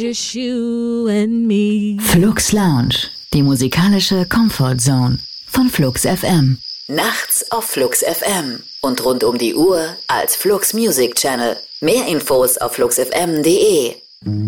just you and me. Flux Lounge, die musikalische Comfort Zone von Flux FM. Nachts auf Flux FM und rund um die Uhr als Flux Music Channel. Mehr Infos auf fluxfm.de.